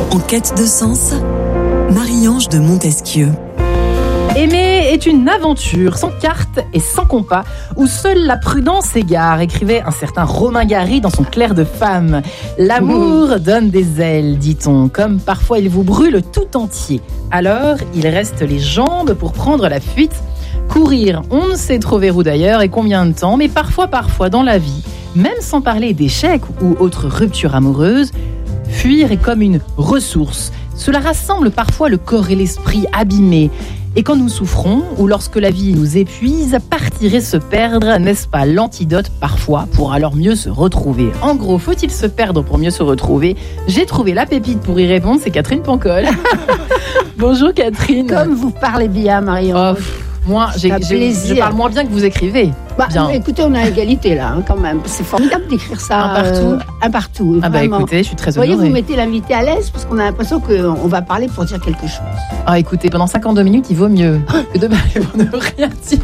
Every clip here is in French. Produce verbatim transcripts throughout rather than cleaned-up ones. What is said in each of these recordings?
En quête de sens, Marie-Ange de Montesquieu. Aimer est une aventure sans carte et sans compas, où seule la prudence s'égare, écrivait un certain Romain Gary dans son Clerc de femme. L'amour mmh. donne des ailes, dit-on, comme parfois il vous brûle tout entier. Alors, il reste les jambes pour prendre la fuite. Courir, on ne sait trop vers où d'ailleurs et combien de temps, mais parfois, parfois dans la vie, même sans parler d'échecs ou autres ruptures amoureuses, fuir est comme une ressource. Cela rassemble parfois le corps et l'esprit abîmés. Et quand nous souffrons, ou lorsque la vie nous épuise, partir et se perdre, n'est-ce pas l'antidote parfois pour alors mieux se retrouver? En gros, faut-il se perdre pour mieux se retrouver? J'ai trouvé la pépite pour y répondre, c'est Catherine Pancol. Bonjour Catherine. Comme vous parlez bien, Marie-Ange. Oh, moi, j'ai, j'ai, je parle moins bien que vous écrivez. Bah, bien. Écoutez, on a égalité là, hein, quand même. C'est formidable d'écrire ça. Un partout. Euh, un partout. Ah bah écoutez, je suis très honorée. Vous voyez, vous mettez l'invité à l'aise parce qu'on a l'impression qu'on va parler pour dire quelque chose. Ah écoutez, pendant cinquante-deux minutes, il vaut mieux que de parler pour ne rien dire.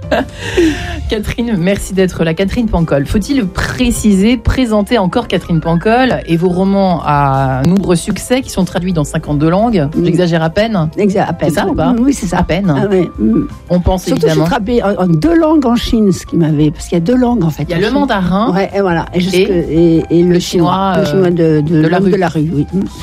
Catherine, merci d'être là. Catherine Pancol, faut-il préciser, présenter encore Catherine Pancol et vos romans à nombreux succès qui sont traduits dans cinquante-deux langues? J'exagère à peine. Exact, à peine. C'est ça ou pas? Oui, c'est ça. À peine. Ah, ouais. On pense surtout évidemment. Surtout, j'ai traduit en, en deux langues en Chine, ce qui m'avait, parce qu'il y a deux langues en fait. Il y a le Chine. Mandarin. Ouais, et voilà. Et, jusque, et, et, et le, le chinois, chinois, le chinois de, de, de, la, rue. de la rue. Oui.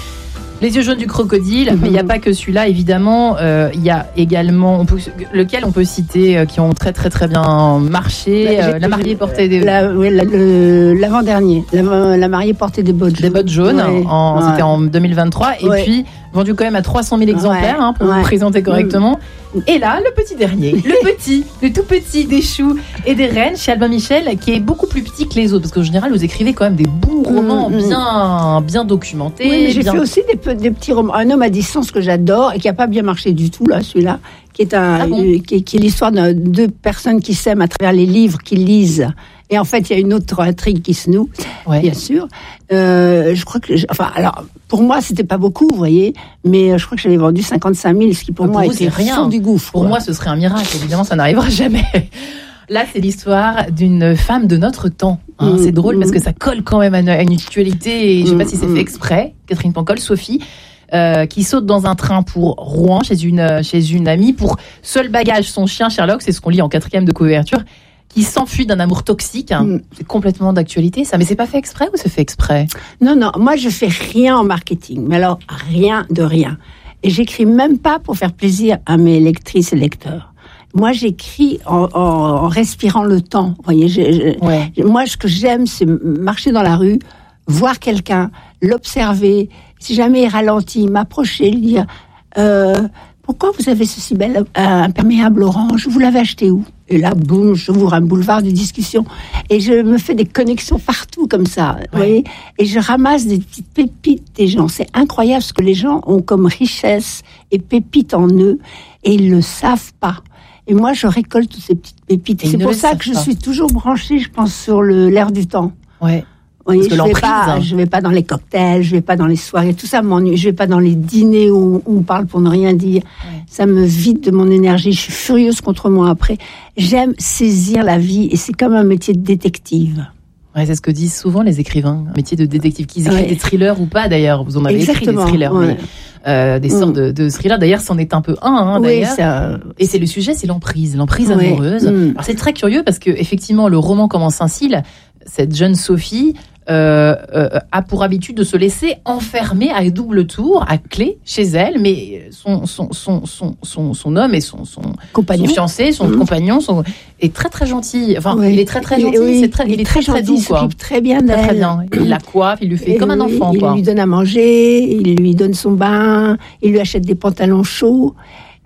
Les yeux jaunes du crocodile, mm-hmm. mais il n'y a pas que celui-là, évidemment. Euh, il y a également, on peut, lequel on peut citer, euh, qui ont très très très bien marché. Bah, euh, la mariée portait des... La, oui, la, le, l'avant-dernier. La, la mariée portait des bottes jaunes. Des bottes jaunes, ouais. en, ouais. C'était en deux mille vingt-trois. Et ouais. puis, vendu quand même à trois cent mille exemplaires, ouais. hein, pour ouais. vous présenter correctement. Mmh. Et là, le petit dernier, le petit, le tout petit des choux et des rennes chez Albin Michel, qui est beaucoup plus petit que les autres, parce qu'en général, vous écrivez quand même des bons romans mmh. bien, bien documentés. Oui, mais j'ai bien... fait aussi des, des petits romans. Un homme à distance que j'adore et qui n'a pas bien marché du tout, là, celui-là, qui est, un, ah bon euh, qui, est, qui est l'histoire de deux personnes qui s'aiment à travers les livres qu'ils lisent. Et en fait, il y a une autre intrigue qui se noue, ouais. bien sûr. Euh, je crois que, enfin, alors, pour moi, c'était pas beaucoup, vous voyez, mais je crois que j'avais vendu cinquante-cinq mille, ce qui pour, pour moi était rien du gouffre. Pour quoi. Moi, ce serait un miracle. Évidemment, ça n'arrivera jamais. Là, c'est l'histoire d'une femme de notre temps. Hein. Mmh, c'est drôle mmh. parce que ça colle quand même à une actualité. Et je sais mmh, pas si c'est fait exprès. Catherine Pancol, Sophie. Euh, qui saute dans un train pour Rouen chez une, chez une amie pour seul bagage son chien Sherlock, c'est ce qu'on lit en quatrième de couverture, qui s'enfuit d'un amour toxique. Hein. Mm. C'est complètement d'actualité ça, mais c'est pas fait exprès ou c'est fait exprès? Non, non, moi je fais rien en marketing, mais alors rien de rien. Et j'écris même pas pour faire plaisir à mes lectrices et lecteurs. Moi, j'écris en, en, en respirant le temps. Vous voyez, je, je, ouais. moi, ce que j'aime, c'est marcher dans la rue, voir quelqu'un, l'observer. Si jamais il ralentit, m'approcher, lui dire euh, pourquoi vous avez ce si bel euh, imperméable orange? Vous l'avez acheté où? Et là, boum, j'ouvre un boulevard de discussion et je me fais des connexions partout comme ça. Ouais. Vous voyez, et je ramasse des petites pépites des gens. C'est incroyable ce que les gens ont comme richesse et pépites en eux et ils le savent pas. Et moi, je récolte toutes ces petites pépites. Et c'est pour ça que je pas. suis toujours branchée, je pense, sur le, l'air du temps. Ouais. Oui, je vais pas, je vais pas dans les cocktails, je vais pas dans les soirées, tout ça m'ennuie. Je vais pas dans les dîners où, où on parle pour ne rien dire. Ouais. Ça me vide de mon énergie. Je suis furieuse contre moi après. J'aime saisir la vie et c'est comme un métier de détective. Ouais, c'est ce que disent souvent les écrivains, un métier de détective, qu'ils écrivent ouais. des thrillers ou pas d'ailleurs. Vous en avez Exactement, écrit des thrillers, ouais. mais euh, des sortes mmh. de, de thrillers. D'ailleurs, c'en est un peu un, hein, d'ailleurs. Oui, ça... Et c'est le sujet, c'est l'emprise, l'emprise ouais. amoureuse. Mmh. Alors c'est très curieux parce que effectivement, le roman commence ainsi. Cette jeune Sophie. Euh, euh, a pour habitude de se laisser enfermer à double tour, à clé, chez elle, mais son, son, son, son, son, son homme et son, son, compagnon. son fiancé, son mmh. compagnon sont, est très très gentil. Enfin, oui. il est très très gentil, oui, c'est très, il, il est très très, très doux, gentil, quoi. Il s'occupe très bien d'elle. Très, très bien. Il la coiffe, il lui fait et comme un enfant, il quoi. Il lui donne à manger, il lui donne son bain, il lui achète des pantalons chauds.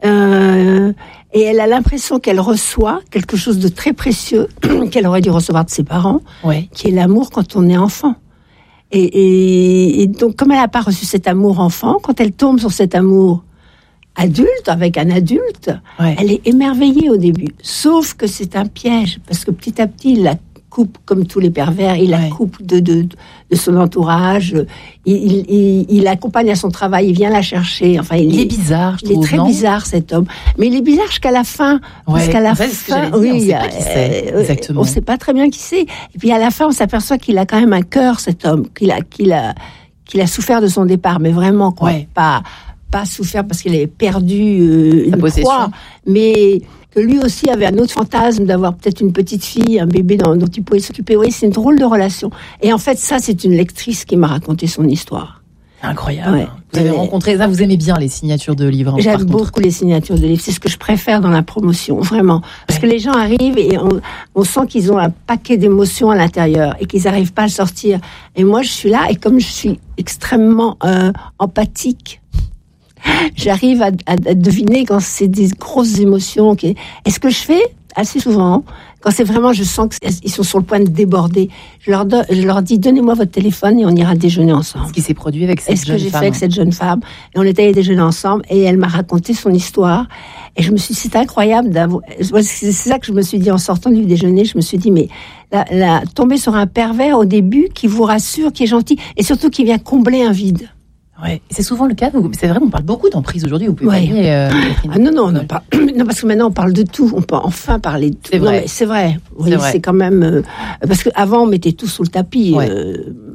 Euh, et elle a l'impression qu'elle reçoit quelque chose de très précieux qu'elle aurait dû recevoir de ses parents, ouais. qui est l'amour quand on est enfant. Et, et, et donc, comme elle n'a pas reçu cet amour enfant, quand elle tombe sur cet amour adulte, avec un adulte, ouais. elle est émerveillée au début. Sauf que c'est un piège, parce que petit à petit, il la coupe, comme tous les pervers, il la ouais. coupe de, de, de son entourage, il, il, il, il l'accompagne à son travail, il vient la chercher. Enfin, il, il est bizarre, je il trouve, est très non bizarre, cet homme. Mais il est bizarre jusqu'à la fin. Ouais, parce qu'à la en fait, fin, oui, on sait pas qui c'est, euh, exactement. On ne sait pas très bien qui c'est. Et puis à la fin, on s'aperçoit qu'il a quand même un cœur, cet homme, qu'il a, qu'il a, qu'il a souffert de son départ, mais vraiment quoi, ouais. pas pas souffert parce qu'il avait perdu euh, une proie, mais que lui aussi avait un autre fantasme d'avoir peut-être une petite fille, un bébé dont, dont il pouvait s'occuper. Oui, c'est une drôle de relation. Et en fait, ça, c'est une lectrice qui m'a raconté son histoire. Incroyable. Ouais. Vous avez Et rencontré ça, vous aimez bien les signatures de livres. J'aime beaucoup les signatures de livres. C'est ce que je préfère dans la promotion, vraiment. Parce ouais. que les gens arrivent et on, on sent qu'ils ont un paquet d'émotions à l'intérieur et qu'ils n'arrivent pas à le sortir. Et moi, je suis là et comme je suis extrêmement euh, empathique, j'arrive à, à, à deviner quand c'est des grosses émotions. Okay. Et ce que je fais assez souvent, quand c'est vraiment, je sens qu'ils sont sur le point de déborder, je leur, do- je leur dis, donnez-moi votre téléphone et on ira déjeuner ensemble. Ce qui s'est produit avec cette Est-ce jeune que j'ai femme. fait avec cette jeune femme. Et on était allés déjeuner ensemble et elle m'a raconté son histoire. Et je me suis dit, c'est incroyable d'avoir... C'est ça que je me suis dit en sortant du déjeuner. Je me suis dit, mais la, la, tomber sur un pervers au début qui vous rassure, qui est gentil et surtout qui vient combler un vide. Ouais, c'est souvent le cas. C'est vrai, on parle beaucoup d'emprise aujourd'hui. Vous pouvez ouais. parler, euh, ah non, non, non, pas, non, parce que maintenant on parle de tout. On peut enfin parler de tout. C'est vrai. Non, mais c'est vrai. Oui, c'est vrai. C'est quand même euh, parce qu'avant on mettait tout sous le tapis. Ouais. Euh,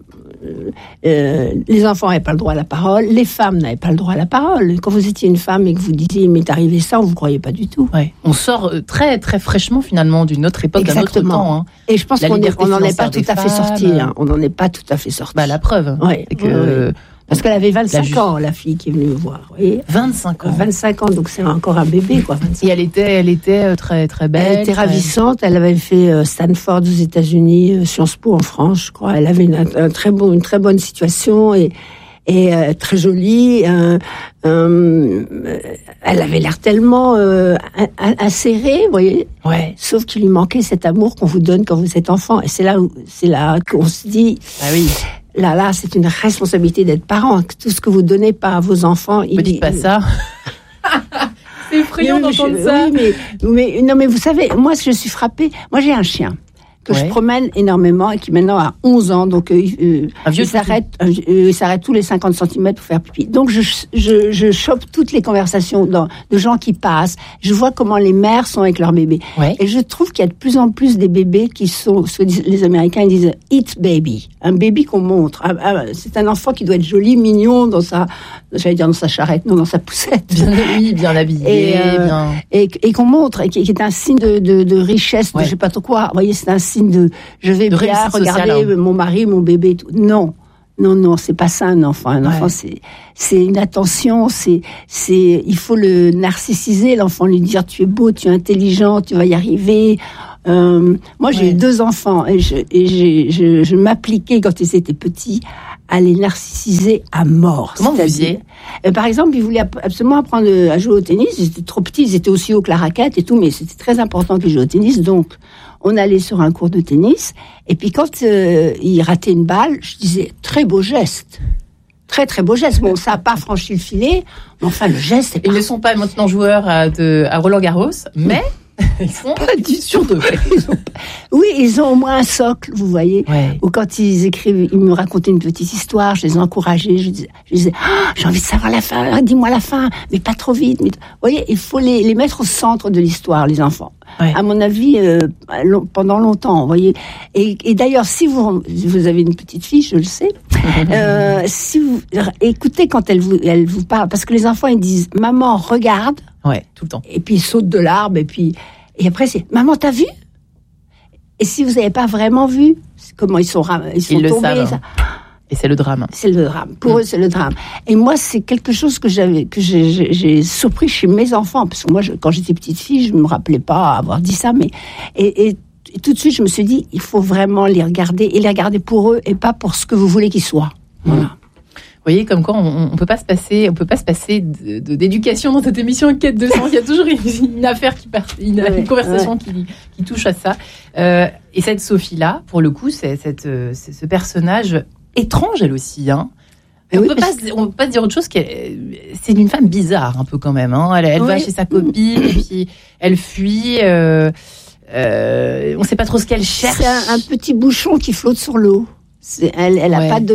euh, les enfants n'avaient pas le droit à la parole, les femmes n'avaient pas le droit à la parole. Quand vous étiez une femme et que vous disiez m'est arrivé ça, on vous croyait pas du tout. Ouais. On sort très très fraîchement finalement d'une autre époque, Exactement. d'un autre temps. Hein. Et je pense la qu'on n'en est pas tout à fait sorti. Hein. On n'en est pas tout à fait sorti. Bah la preuve. Ouais. C'est que. Ouais, ouais. Parce qu'elle avait vingt-cinq la ans, la fille qui est venue me voir. Vous voyez vingt-cinq ans. vingt-cinq ans, donc c'est encore un bébé, quoi. vingt-cinq Et elle était, elle était très, très belle. Elle était très... ravissante. Elle avait fait Stanford aux États-Unis, Sciences Po en France, je crois. Elle avait une, un très bon, une très bonne situation et, et euh, très jolie. Euh, euh, elle avait l'air tellement euh, acérée, vous voyez. Ouais. Sauf qu'il lui manquait cet amour qu'on vous donne quand vous êtes enfant. Et c'est là où, c'est là qu'on se dit. Ah oui. Là, là, c'est une responsabilité d'être parent. Tout ce que vous donnez pas à vos enfants, ne dites pas ça. C'est effrayant d'entendre je, ça. Oui, mais, mais non, mais vous savez, moi, je suis frappée. Moi, j'ai un chien que ouais. je promène énormément et qui maintenant a onze ans, donc euh, euh, un vieux il s'arrête, euh, il s'arrête tous les cinquante centimètres pour faire pipi. Donc je, je, je chope toutes les conversations dans, de gens qui passent. Je vois comment les mères sont avec leurs bébés. Ouais. Et je trouve qu'il y a de plus en plus des bébés qui sont, ce que disent les Américains, ils disent eat baby, un bébé qu'on montre. Un, un, c'est un enfant qui doit être joli, mignon dans sa, j'allais dire dans sa charrette, non dans sa poussette. Bien, oui, bien habillé, et, euh, bien. Et, et qu'on montre, et qui, qui est un signe de, de, de richesse, ouais. de je sais pas trop quoi. Vous voyez, c'est un signe de je vais de bien regarder sociale, hein. Mon mari, mon bébé et tout. Non, non, non, c'est pas ça un enfant. Un ouais. enfant, c'est c'est une attention, c'est c'est il faut le narcissiser, l'enfant, lui dire tu es beau, tu es intelligent, tu vas y arriver. Euh, moi, j'ai ouais. eu deux enfants et je et j'ai, je, je m'appliquais quand ils étaient petits à les narcissiser à mort. Comment vous faisiez ? euh, Par exemple, ils voulaient absolument apprendre à jouer au tennis. Ils étaient trop petits, ils étaient aussi hauts que la raquette et tout, mais c'était très important qu'ils jouent au tennis. Donc, on allait sur un cours de tennis. Et puis, quand euh, ils rataient une balle, je disais très beau geste. Très, très beau geste. Bon, ça n'a pas franchi le filet, mais enfin, le geste... Ils pas... ne sont pas maintenant joueurs à, de, à Roland-Garros, mais... Ils sont pas du sur deux. Ils ont... Oui, ils ont au moins un socle, vous voyez. Ouais. Ou quand ils écrivent, ils me racontaient une petite histoire, je les encourageais, je disais, je disais oh, j'ai envie de savoir la fin, dis-moi la fin, mais pas trop vite. Mais... Vous voyez, il faut les, les mettre au centre de l'histoire, les enfants. Ouais. À mon avis, euh, pendant longtemps, vous voyez. Et, et d'ailleurs, si vous, vous avez une petite fille, je le sais, euh, si vous écoutez quand elle vous, elle vous parle, parce que les enfants, ils disent, maman, regarde. Ouais, tout le temps. Et puis ils sautent de l'arbre, et puis et après c'est maman, t'as vu ? Et si vous n'avez pas vraiment vu, comment ils sont ils sont ils tombés, le savent. Ça, et c'est le drame. C'est le drame. Pour mmh. eux, c'est le drame. Et moi, c'est quelque chose que j'avais que j'ai, j'ai, j'ai surpris chez mes enfants, parce que moi, je, quand j'étais petite fille, je me rappelais pas avoir dit ça, mais et, et, et tout de suite, je me suis dit, il faut vraiment les regarder et les regarder pour eux et pas pour ce que vous voulez qu'ils soient. Voilà. Mmh. Vous voyez, comme quoi on, on peut pas se passer, on peut pas se passer de, de, d'éducation dans cette émission Quête de sens. Il y a toujours une, une affaire qui part, une, ouais, une conversation ouais. qui, qui touche à ça. Euh, et cette Sophie-là, pour le coup, c'est, cette, c'est ce personnage étrange, elle aussi. Hein. On oui, peut pas, que... on peut pas dire autre chose qu'elle, c'est une femme bizarre un peu quand même. Hein. Elle, elle oui. va chez sa copine et puis elle fuit. Euh, euh, on sait pas trop ce qu'elle cherche. C'est un, un petit bouchon qui flotte sur l'eau. C'est, elle, elle a ouais. pas de.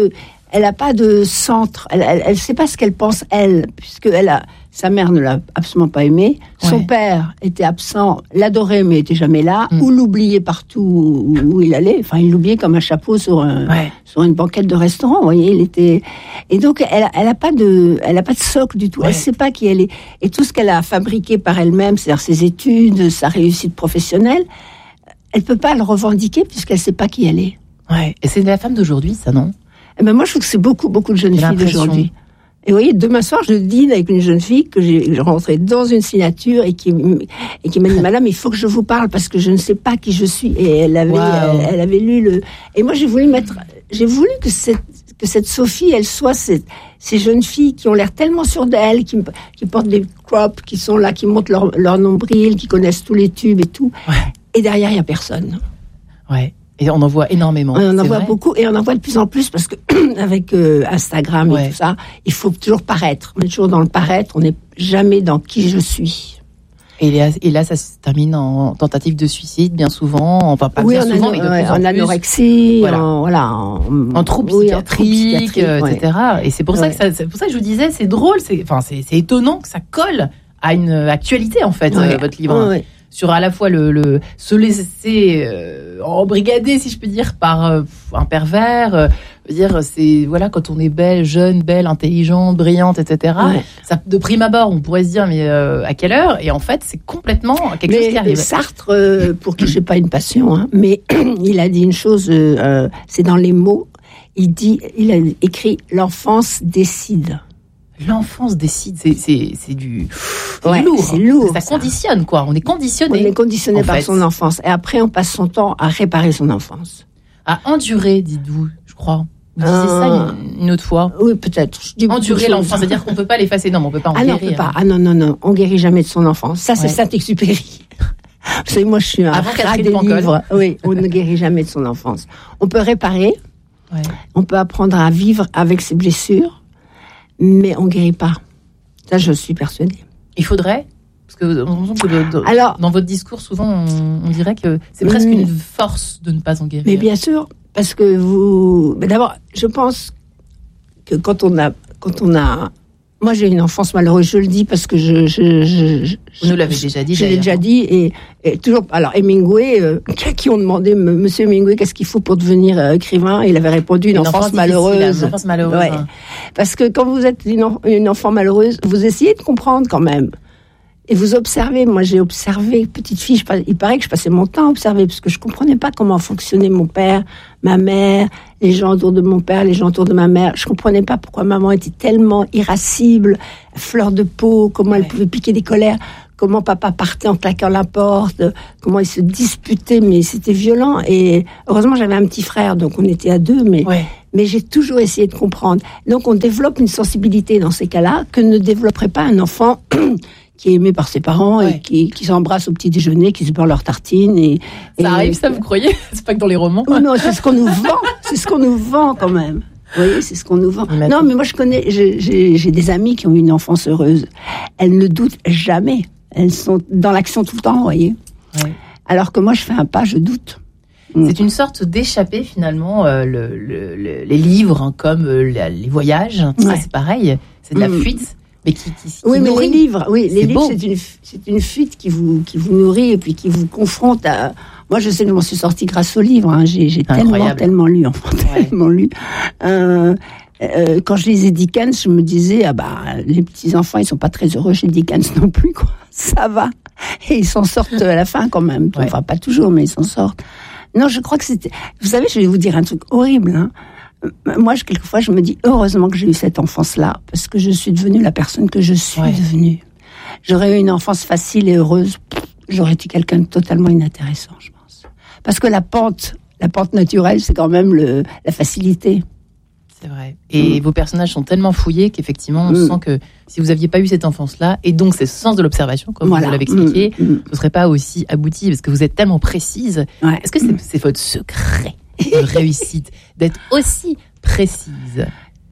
elle a pas de centre. Elle, elle, elle sait pas ce qu'elle pense elle, puisque elle a sa mère ne l'a absolument pas aimée. Son Ouais. père était absent, l'adorait mais était jamais là, Mm. ou l'oubliait partout où, où il allait. Enfin, il l'oubliait comme un chapeau sur un, Ouais. sur une banquette de restaurant. Vous voyez, il était. Et donc, elle, elle a pas de, elle a pas de socle du tout. Ouais. Elle sait pas qui elle est. Et tout ce qu'elle a fabriqué par elle-même, c'est-à-dire ses études, sa réussite professionnelle, elle peut pas le revendiquer puisqu'elle sait pas qui elle est. Ouais. Et c'est la femme d'aujourd'hui, ça, non? Eh ben moi, je trouve que c'est beaucoup, beaucoup de jeunes J'ai filles l'impression. d'aujourd'hui. Et vous voyez, demain soir, je dîne avec une jeune fille que j'ai j'ai rencontrée dans une signature et qui, m- et qui m'a dit, madame, il faut que je vous parle parce que je ne sais pas qui je suis. Et elle avait, Wow. elle, elle avait lu le, et moi, j'ai voulu mettre, j'ai voulu que cette, que cette Sophie, elle soit cette, ces jeunes filles qui ont l'air tellement sûres d'elles, qui, qui portent des crops, qui sont là, qui montent leur, leur nombril, qui connaissent tous les tubes et tout. Ouais. Et derrière, il y a personne. Ouais. Et on en voit énormément. On en c'est voit vrai. beaucoup et on en voit de plus en plus parce que avec euh, Instagram Ouais. et tout ça, il faut toujours paraître. On est toujours dans le paraître, on n'est jamais dans qui je suis. Et là, et là, ça se termine en tentative de suicide, bien souvent. Enfin, pas oui, bien en, souvent, ano- mais de ouais, plus en, en plus. anorexie, Voilà. en, voilà, en, En troubles oui, en troubles psychiatriques, psychiatriques, euh, ouais. et cetera. Et c'est pour ça Ouais. que ça, c'est pour ça que je vous disais, c'est drôle, c'est, enfin, c'est, c'est étonnant que ça colle à une actualité en fait, Ouais. euh, votre livre, Ouais, ouais. sur à la fois le, le se laisser euh, embrigader, si je peux dire, par euh, un pervers. Euh, je veux dire, c'est voilà, quand on est belle, jeune, belle, intelligente, brillante, et cetera. Ouais. Ça, de prime abord, on pourrait se dire, mais euh, à quelle heure? Et en fait, c'est complètement quelque chose Mais, qui mais arrive. Sartre, euh, pour qui j'ai pas une passion, hein, mais il a dit une chose, euh, euh, c'est dans les mots. Il dit, il a écrit l'enfance décide. L'enfance décide, c'est, c'est, c'est du, c'est Ouais, du lourd. c'est hein. lourd, Ça ça. conditionne, quoi. On est On conditionné est conditionné en par fait. son enfance et après on passe son temps à réparer son enfance. à endurer, dites-vous, je crois. Vous disiez Ah. ça une, une autre fois. Oui, peut-être. Je dis beaucoup de Endurer choses. l'enfance, c'est-à-dire qu'on peut pas l'effacer. Non, mais on peut pas en Ah non, on guérir. peut pas. Ah non, non, non. On guérit jamais de son enfance. Ça, c'est Ouais. Saint-Exupéry. Vous savez, moi, je suis un Avant rat Catherine des Pancol. livres. Oui, on ne guérit jamais de son enfance. On peut réparer, Ouais. on peut apprendre à vivre avec ses blessures, mais on guérit pas. Ça, je suis persuadée. Il faudrait, parce que, on sent que de- de- Alors- dans votre discours, souvent, on, on dirait que c'est presque Mm. une force de ne pas en guérir. Mais bien sûr, parce que vous... Mais d'abord, je pense que quand on a... Quand on a... Moi, j'ai une enfance malheureuse, je le dis, parce que je... je, je, je Vous nous l'avez déjà dit, Je l'ai d'ailleurs. déjà dit, et, et toujours... Alors, Hemingway, euh, qui ont demandé, M- Monsieur Hemingway, qu'est-ce qu'il faut pour devenir euh, écrivain? Il avait répondu, une, enfance, difficile, malheureuse. Une enfance malheureuse. Ouais. hein. Parce que quand vous êtes une, en- une enfant malheureuse, vous essayez de comprendre quand même. Et vous observez. Moi, j'ai observé, petite fille, je, pas- il paraît que je passais mon temps à observer, parce que je comprenais pas comment fonctionnait mon père, ma mère, les gens autour de mon père, les gens autour de ma mère. Je comprenais pas pourquoi maman était tellement irascible, fleur de peau, comment elle Ouais. pouvait piquer des colères, comment papa partait en claquant la porte, comment ils se disputaient, mais c'était violent. Et heureusement, j'avais un petit frère, donc on était à deux, mais... Ouais. Mais j'ai toujours essayé de comprendre. Donc, on développe une sensibilité dans ces cas-là que ne développerait pas un enfant qui est aimé par ses parents Ouais. et qui, qui s'embrasse au petit déjeuner, qui se beurre leur tartine. Et, et- Ça arrive, ça, vous croyez? C'est pas que dans les romans. Oh non, c'est ce qu'on nous vend. C'est ce qu'on nous vend quand même. Vous voyez, c'est ce qu'on nous vend. Mais attends. Non, mais moi, je connais, j'ai, j'ai, j'ai des amis qui ont eu une enfance heureuse. Elles ne doutent jamais. Elles sont dans l'action tout le temps, vous voyez. Ouais. Alors que moi, je fais un pas, je doute. C'est une sorte d'échapper finalement, euh, le, le- le- les livres hein, comme euh, la- les voyages, tout ça Ouais. c'est pareil, c'est de la Mm. fuite, mais qui, qui, qui Oui, mais nourrit. les livres, oui, les C'est livres, beau. c'est une, c'est une fuite qui vous, qui vous nourrit et puis qui vous confronte à. Moi, je sais que je m'en suis sortie grâce aux livres. Hein. J'ai, j'ai tellement, Incroyable. tellement lu, enfin, Ouais. tellement lu. Euh, euh, quand je lisais Dickens, je me disais, ah bah, les petits enfants, ils sont pas très heureux chez Dickens non plus, quoi. Ça va. Et ils s'en sortent à la fin quand même. Ouais. Enfin, pas toujours, mais ils s'en sortent. Non, je crois que c'était. Vous savez, je vais vous dire un truc horrible. Hein. Moi, je, quelquefois, je me dis heureusement que j'ai eu cette enfance-là, parce que je suis devenue la personne que je suis Ouais. devenue. J'aurais eu une enfance facile et heureuse, pff, j'aurais été quelqu'un de totalement inintéressant, je pense. Parce que la pente, la pente naturelle, c'est quand même le, la facilité. C'est vrai. Et Mm. vos personnages sont tellement fouillés qu'effectivement, on Mm. sent que si vous n'aviez pas eu cette enfance-là, et donc ce sens de l'observation, comme Voilà. vous l'avez expliqué, Mm, mm. ce ne serait pas aussi abouti, parce que vous êtes tellement précise. Ouais. Est-ce que c'est, c'est votre secret de réussite, d'être aussi précise?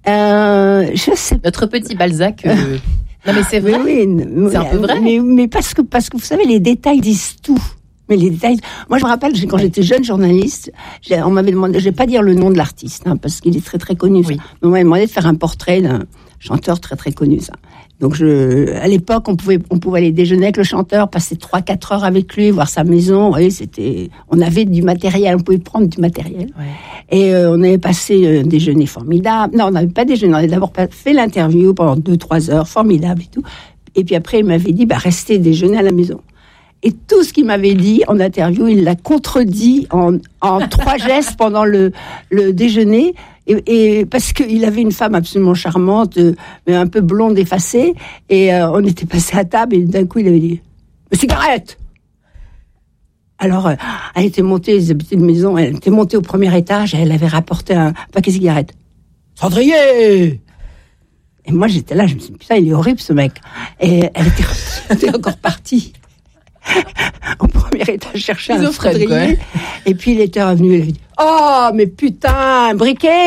Euh, je sais Notre petit Balzac... euh, Non mais c'est Oui, vrai. oui, C'est un peu vrai. Mais, mais parce que, parce que vous savez, les détails disent tout. Mais les détails. Moi, je me rappelle, quand j'étais jeune journaliste, j'ai, on m'avait demandé, je vais pas dire le nom de l'artiste, hein, parce qu'il est très très connu. Ça. Oui. Mais on m'avait demandé de faire un portrait d'un chanteur très très connu, ça. Donc, je, à l'époque, on pouvait, on pouvait aller déjeuner avec le chanteur, passer trois, quatre heures avec lui, voir sa maison. Vous voyez, c'était, on avait du matériel, on pouvait prendre du matériel. Ouais. Et euh, on avait passé un déjeuner formidable. Non, on n'avait pas déjeuné, on avait d'abord fait l'interview pendant deux, trois heures, formidable et tout. Et puis après, il m'avait dit, bah, restez déjeuner à la maison. Et tout ce qu'il m'avait dit en interview, il l'a contredit en, en trois gestes pendant le, le déjeuner. Et, et parce qu'il avait une femme absolument charmante, mais un peu blonde, effacée. Et euh, on était passé à table et d'un coup, il avait dit « Mais cigarette !» Alors, euh, elle était montée, ils habitaient une maison, elle était montée au premier étage et elle avait rapporté un paquet de cigarettes. « Cendrier !» Et moi, j'étais là, je me suis dit « Putain, il est horrible, ce mec !» Et elle était, elle était encore partie. Au premier étage, chercher un cendrier. Et puis, il était revenu, il avait dit « Oh, mais putain, briquet !»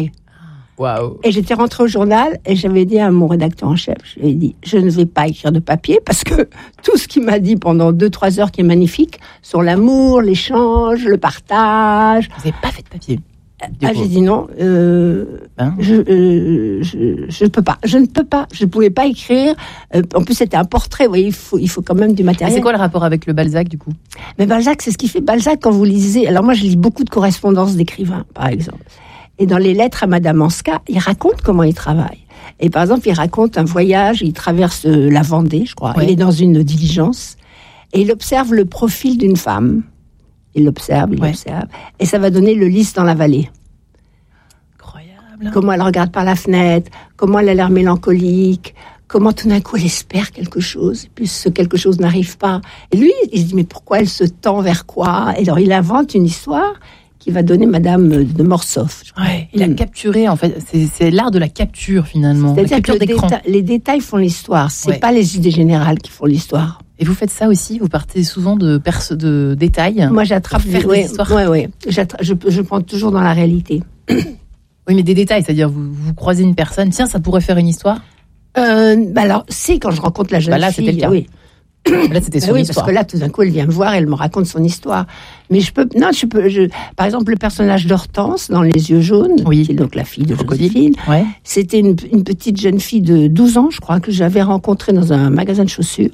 Waouh. Et j'étais rentrée au journal et j'avais dit à mon rédacteur en chef, je lui ai dit, je ne vais pas écrire de papier parce que tout ce qu'il m'a dit pendant deux, trois heures qui est magnifique, sur l'amour, l'échange, le partage. Vous n'avez pas fait de papier? Ah, j'ai dit non, euh, hein je, euh, je, je ne peux pas, je ne peux pas, je ne pouvais pas écrire. Euh, en plus, c'était un portrait, vous voyez, il faut, il faut quand même du matériel. Mais c'est quoi le rapport avec le Balzac, du coup? Mais Balzac, c'est ce qui fait Balzac quand vous lisez. Alors moi, je lis beaucoup de correspondances d'écrivains, par exemple. Et dans les lettres à Madame Anska, il raconte comment il travaille. Et par exemple, il raconte un voyage, il traverse la Vendée, je crois. Ouais. Il est dans une diligence et il observe le profil d'une femme. Il l'observe, il ouais. l'observe. Et ça va donner le lys dans la vallée. Incroyable. Comment elle regarde par la fenêtre, comment elle a l'air mélancolique, comment tout d'un coup elle espère quelque chose, et puis ce quelque chose n'arrive pas. Et lui, il se dit, mais pourquoi elle se tend vers quoi? Et alors il invente une histoire qui va donner Madame de Mortsauf. Ouais, il a mmh. capturé, en fait, c'est, c'est l'art de la capture, finalement. C'est-à-dire la capture que d'écran. Déta- les détails font l'histoire, c'est ouais. pas les idées générales qui font l'histoire. Et vous faites ça aussi? Vous partez souvent de, perce- de détails? Moi, j'attrape pour faire ouais, des histoires. Ouais, ouais. J'attra- je, je prends toujours dans la réalité. Oui, mais des détails, c'est-à-dire vous, vous croisez une personne, tiens, ça pourrait faire une histoire? euh, bah alors, c'est quand je rencontre la jeune bah là, fille. C'était le cas. Oui. Là, c'était son bah oui, histoire. Parce que là, tout d'un coup, elle vient me voir, elle me raconte son histoire. Mais je peux, non, je peux, je, par exemple, le personnage d'Hortense dans Les Yeux jaunes, oui. qui est donc la fille de Joséphine, ouais. c'était une, une petite jeune fille de douze ans, je crois, que j'avais rencontrée dans un magasin de chaussures.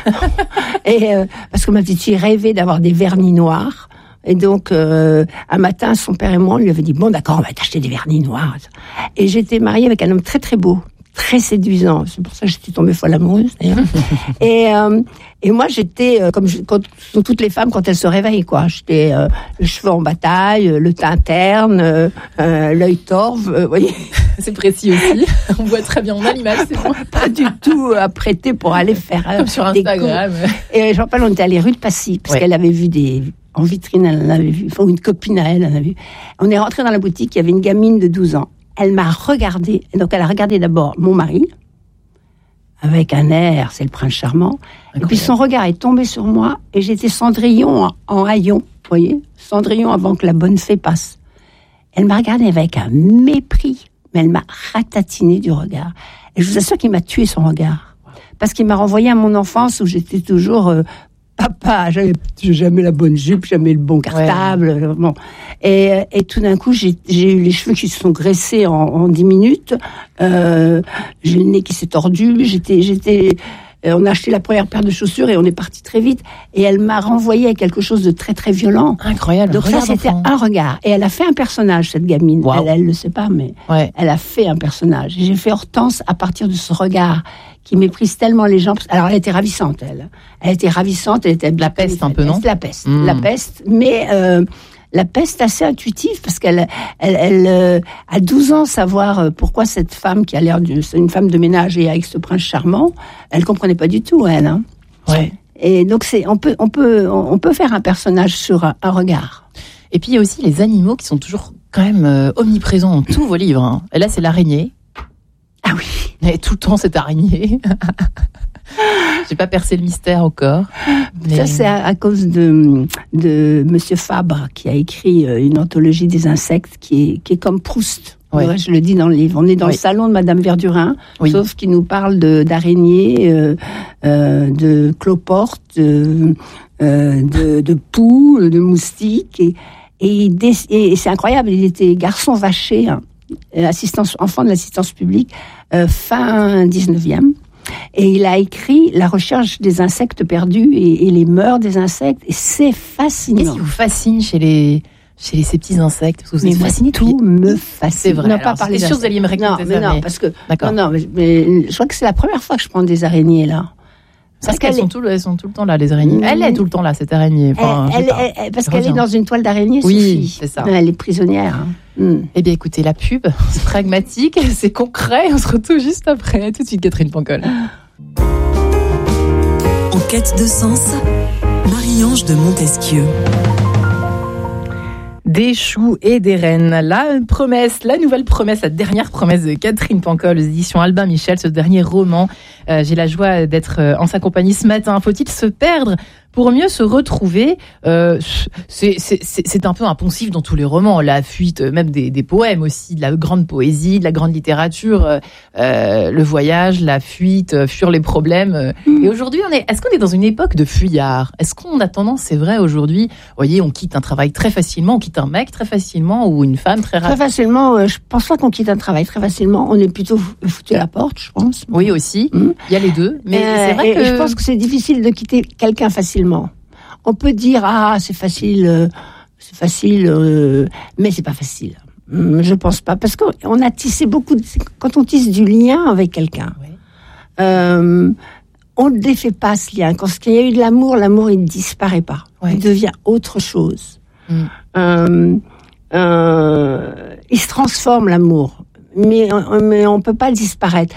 Et, euh, parce que ma petite fille rêvait d'avoir des vernis noirs. Et donc, euh, un matin, son père et moi, on lui avait dit, bon, d'accord, on va t'acheter des vernis noirs. Et j'étais mariée avec un homme très, très beau. Très séduisant, c'est pour ça que j'étais tombée folle amoureuse d'ailleurs. et euh, et moi j'étais euh, comme je, quand, sont toutes les femmes quand elles se réveillent quoi. J'étais euh, les cheveux en bataille, le teint terne, euh, euh, l'œil torve, euh, voyez. C'est précis aussi. On voit très bien, on a l'image, c'est bon. Pas du tout apprêtée pour aller faire euh, comme sur Instagram. Et je rappelle, on était allé rue de Passy parce ouais. qu'elle avait vu des en vitrine, elle en avait vu, enfin une copine à elle en avait vu. On est rentré dans la boutique, il y avait une gamine de douze ans. Elle m'a regardé, donc elle a regardé d'abord mon mari, avec un air, c'est le prince charmant, incroyable. Et puis son regard est tombé sur moi, et j'étais Cendrillon en, en haillon, vous voyez, Cendrillon avant que la bonne fée passe. Elle m'a regardé avec un mépris, mais elle m'a ratatiné du regard. Et je vous assure qu'il m'a tué son regard, parce qu'il m'a renvoyé à mon enfance où j'étais toujours... Euh, Papa, j'avais jamais la bonne jupe, jamais le bon cartable. Ouais. Bon. Et, et tout d'un coup, j'ai, j'ai eu les cheveux qui se sont graissés en, en dix minutes. Euh, j'ai le nez qui s'est tordu. J'étais, j'étais. On a acheté la première paire de chaussures et on est parti très vite. Et elle m'a renvoyé à quelque chose de très très violent. Incroyable. Donc ça, c'était d'enfant. Un regard. Et elle a fait un personnage, cette gamine. Wow. Elle, elle le sait pas, mais ouais. elle a fait un personnage. Et j'ai fait Hortense à partir de ce regard qui méprise tellement les gens. Alors, elle était ravissante, elle. Elle était ravissante, elle était... La peste, un peu, non? La peste, mmh. la peste. Mais euh, la peste assez intuitive, parce qu'elle, elle, elle, euh, à douze ans, savoir pourquoi cette femme qui a l'air d'une une femme de ménage et avec ce prince charmant, elle comprenait pas du tout, elle. Hein. Ouais. Et donc, c'est, on peut, on peut, on peut faire un personnage sur un, un regard. Et puis, il y a aussi les animaux qui sont toujours quand même euh, omniprésents dans tous vos livres. Hein. Et là, c'est l'araignée. Ah oui. Et tout le temps, cette araignée. J'ai pas percé le mystère encore. Mais... Ça, c'est à, à cause de, de Monsieur Fabre, qui a écrit une anthologie des insectes qui est, qui est comme Proust. Ouais. Ouais, je le dis dans le livre. On est dans oui. le salon de Madame Verdurin, oui. sauf qu'il nous parle de, d'araignées, euh, euh, de cloportes, de, euh, de, de poules, de moustiques. Et, et, il dé- et c'est incroyable, il était garçon vacher, hein, assistance, enfant de l'assistance publique, euh, fin dix-neuvième. Et il a écrit La recherche des insectes perdus et, et les mœurs des insectes. Et c'est fascinant. Qu'est-ce qui vous fascine chez les, chez les, ces petits insectes? Parce que vous Mais êtes moi, fasciné tout me fascine. C'est vrai. Non, Alors, pas par les c'est sûr que vous alliez me insectes. raconter Non, mais ça, non, mais- parce que D'accord. non, non, mais, mais je crois que c'est la première fois que je prends des araignées là. Parce qu'elles qu'elle sont, tout, elles sont tout le temps là, les araignées. Mmh. Elle est tout le temps là, cette araignée. Enfin, Elle- je sais elle- pas. elle- elle- parce Elle qu'elle est revient. dans une toile d'araignée, Oui, Sophie. c'est ça. Elle est prisonnière. hein. Hmm. Eh bien, écoutez, la pub, c'est pragmatique, c'est concret. On se retrouve juste après. À tout de suite, Catherine Pancol. En quête de sens, Marie-Ange de Montesquieu. Des choux et des rennes. La promesse, la nouvelle promesse, la dernière promesse de Catherine Pancol aux éditions Albin Michel, ce dernier roman. Euh, j'ai la joie d'être euh, en sa compagnie ce matin. Faut-il se perdre pour mieux se retrouver? euh, c'est, c'est, c'est, c'est un peu un poncif dans tous les romans. La fuite, même des, des poèmes aussi, de la grande poésie, de la grande littérature, euh, euh, le voyage, la fuite, euh, fuir les problèmes. Euh. Mmh. Et aujourd'hui, on est, est-ce qu'on est dans une époque de fuyards? Est-ce qu'on a tendance, c'est vrai, aujourd'hui, vous voyez, on quitte un travail très facilement, on quitte un mec très facilement ou une femme très Très rapidement. facilement, euh, je pense pas qu'on quitte un travail très facilement. On est plutôt foutu à la porte, je pense. Oui, aussi. Mmh. Il y a les deux. Mais Euh, c'est vrai et, que et je pense que c'est difficile de quitter quelqu'un facilement. On peut dire ah c'est facile, euh, c'est facile, euh, mais c'est pas facile. Hum, Je pense pas parce qu'on a tissé beaucoup. De, quand on tisse du lien avec quelqu'un, Oui. euh, on ne défait pas ce lien. Quand il y a eu de l'amour, l'amour il disparaît pas. Ouais. Il devient autre chose. Mm. Euh, euh, il se transforme l'amour, mais mais on peut pas disparaître.